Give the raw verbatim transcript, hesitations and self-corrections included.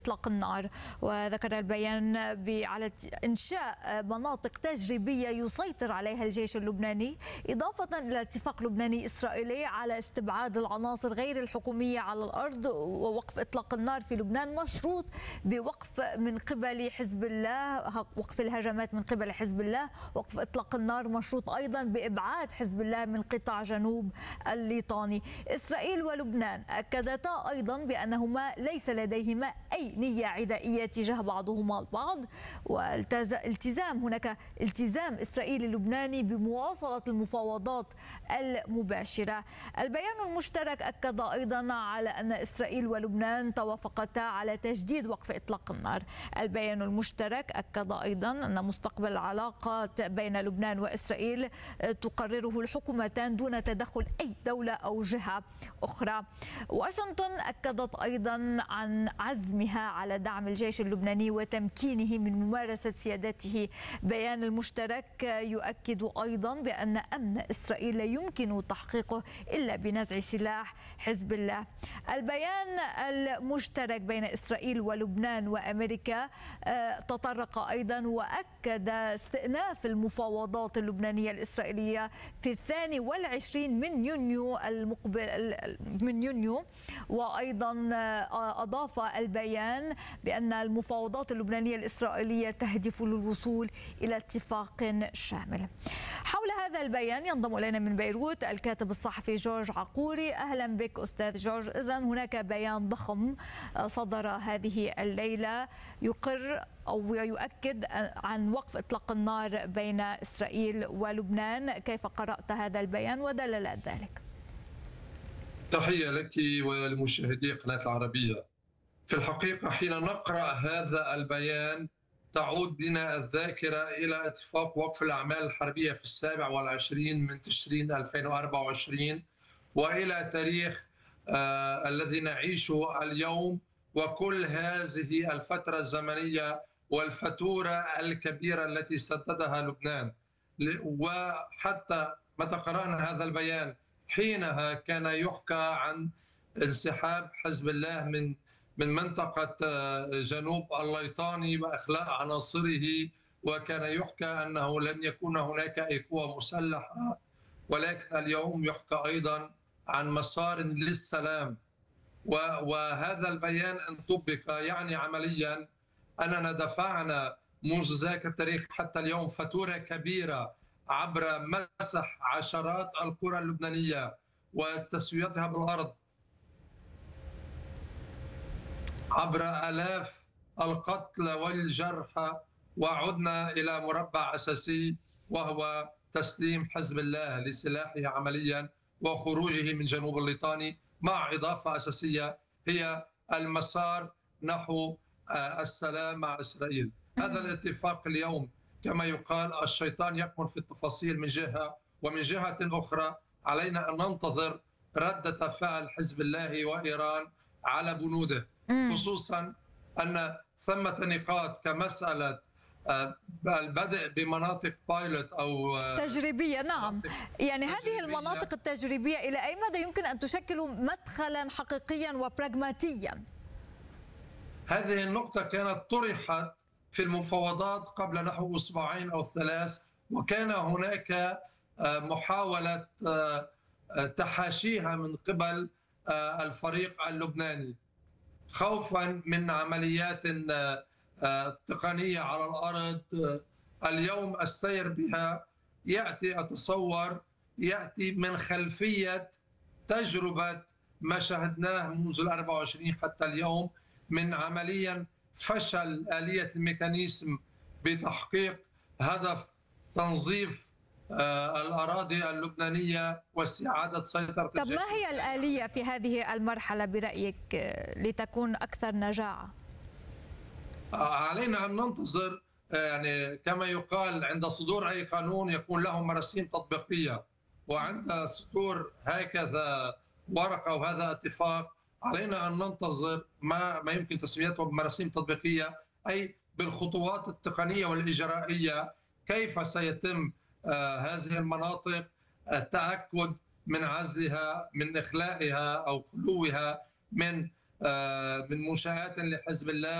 إطلاق النار. وذكر البيان على إنشاء مناطق تجريبية يسيطر عليها الجيش اللبناني، إضافة إلى اتفاق لبناني إسرائيلي على استبعاد العناصر غير الحكومية على الأرض، ووقف إطلاق النار في لبنان مشروط بوقف من قبل حزب الله، وقف الهجمات من قبل حزب الله. وقف إطلاق النار مشروط أيضا بإبعاد حزب الله من قطاع جنوب الليطاني. إسرائيل ولبنان أكدتا أيضا بأنهما ليس لديهما أي نية عدائية تجاه بعضهما البعض، والتزام هناك التزام إسرائيلي لبناني بمواصلة المفاوضات المباشرة. البيان المشترك أكد أيضا على أن إسرائيل ولبنان توافقتا على تجديد وقف إطلاق النار. البيان المشترك أكد أيضا أن مستقبل العلاقات بين لبنان وإسرائيل تقرره الحكومتان دون تدخل أي دولة أو جهة أخرى. واشنطن أكدت أيضا عن عزمها على دعم الجيش اللبناني وتمكينه من ممارسة سيادته. بيان المشترك يؤكد أيضا بأن أمن إسرائيل لا يمكن تحقيقه إلا بنزع سلاح حزب الله. البيان المشترك بين إسرائيل ولبنان وأمريكا تطرق أيضا وأكد استئناف المفاوضات اللبنانية الإسرائيلية في الثاني والعشرين من يونيو المقبل من يونيو. وأيضا أضاف البيان بأن المفاوضات اللبنانية الإسرائيلية تهدف للوصول إلى اتفاق شامل. حول هذا البيان ينضم إلينا من بيروت الكاتب الصحفي جورج عقوري. أهلا بك أستاذ جورج. إذن هناك بيان ضخم صدر هذه الليلة يقر أو يؤكد عن وقف إطلاق النار بين إسرائيل ولبنان. كيف قرأت هذا البيان ودلالات ذلك؟ تحية لك ولمشاهدي قناة العربية. في الحقيقة حين نقرأ هذا البيان تعود بنا الذاكرة إلى اتفاق وقف الأعمال الحربية في السابع والعشرين من تشرين ألفين وأربعة وعشرين وإلى تاريخ آه الذي نعيشه اليوم، وكل هذه الفترة الزمنية والفاتورة الكبيرة التي سددها لبنان. وحتى متى قرأنا هذا البيان حينها كان يحكى عن انسحاب حزب الله من من منطقة جنوب الليطاني وإخلاء عناصره، وكان يحكى أنه لن يكون هناك أي قوة مسلحة. ولكن اليوم يحكى أيضا عن مسار للسلام، وهذا البيان إن طبق يعني عمليا أننا دفعنا منذ ذاك التاريخ حتى اليوم فاتورة كبيرة عبر مسح عشرات القرى اللبنانية وتسويتها بالأرض، عبر آلاف القتلى والجرحى، وعدنا إلى مربع أساسي وهو تسليم حزب الله لسلاحه عمليا وخروجه من جنوب الليطاني، مع إضافة أساسية هي المسار نحو السلام مع إسرائيل. هذا الاتفاق اليوم كما يقال الشيطان يكمن في التفاصيل من جهة، ومن جهة أخرى علينا أن ننتظر ردة فعل حزب الله وإيران على بنوده، خصوصا أن ثمة نقاط كمسألة البدء بمناطق بايلوت أو تجريبية. نعم، يعني هذه المناطق التجريبية إلى أي مدى يمكن أن تشكل مدخلا حقيقيا وبراغماتيا؟ هذه النقطة كانت طرحت في المفاوضات قبل نحو أسبوعين أو ثلاث، وكان هناك محاولة تحاشيها من قبل الفريق اللبناني خوفا من عمليات تقنية على الأرض. اليوم السير بها يأتي أتصور يأتي من خلفية تجربة ما شاهدناه منذ الأربعة وعشرين حتى اليوم من عمليا فشل آلية الميكانيزم بتحقيق هدف تنظيف الأراضي اللبنانية واستعادة سيطرة. طب ما هي الآلية في هذه المرحلة برأيك لتكون أكثر نجاعة؟ علينا أن ننتظر، يعني كما يقال عند صدور أي قانون يكون له مراسيم تطبيقية، وعند صدور هكذا ورقة وهذا اتفاق علينا أن ننتظر ما ما يمكن تسميته بمراسيم تطبيقية، أي بالخطوات التقنية والإجرائية كيف سيتم آه هذه المناطق التأكد من عزلها، من إخلائها أو خلوها من من منشآت لحزب الله